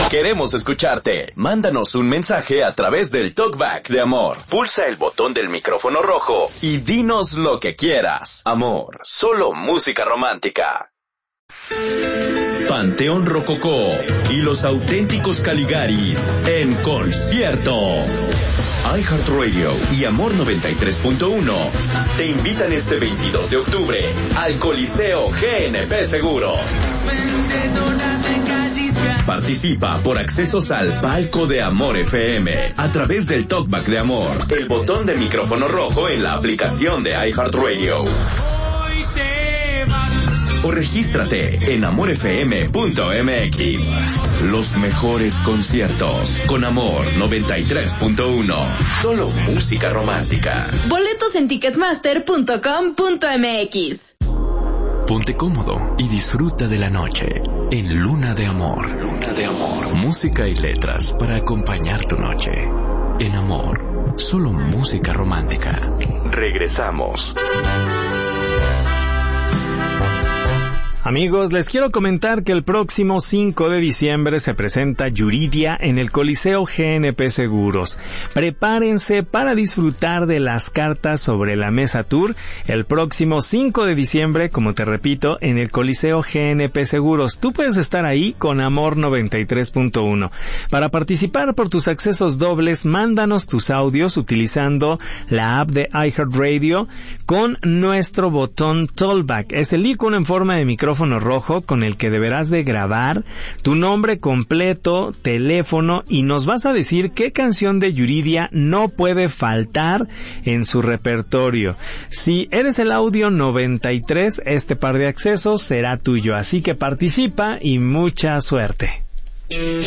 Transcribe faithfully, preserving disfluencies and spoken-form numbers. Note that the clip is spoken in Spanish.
Queremos escucharte. Mándanos un mensaje a través del Talkback de Amor. Pulsa el botón del micrófono rojo y dinos lo que quieras. Amor, solo música romántica. Panteón Rococó y los auténticos Caligaris en concierto. iHeartRadio y Amor noventa y tres punto uno te invitan este veintidós de octubre al Coliseo G N P Seguros. Participa por accesos al palco de Amor F M a través del Talkback de Amor, el botón de micrófono rojo en la aplicación de iHeartRadio. O regístrate en amor f m punto m x. Los mejores conciertos con Amor noventa y tres punto uno. Solo música romántica. Boletos en ticketmaster punto com punto m x. Ponte cómodo y disfruta de la noche en Luna de Amor. Luna de Amor. Música y letras para acompañar tu noche. En Amor, solo música romántica. Regresamos. Amigos, les quiero comentar que el próximo cinco de diciembre se presenta Yuridia en el Coliseo G N P Seguros. Prepárense para disfrutar de las cartas sobre la mesa tour el próximo cinco de diciembre, como te repito, en el Coliseo G N P Seguros. Tú puedes estar ahí con Amor noventa y tres punto uno. Para participar por tus accesos dobles, mándanos tus audios utilizando la app de iHeartRadio con nuestro botón Talkback. Es el icono en forma de micrófono rojo con el que deberás de grabar tu nombre completo, teléfono, y nos vas a decir qué canción de Yuridia no puede faltar en su repertorio. Si eres el audio noventa y tres, este par de accesos será tuyo, así que participa y mucha suerte.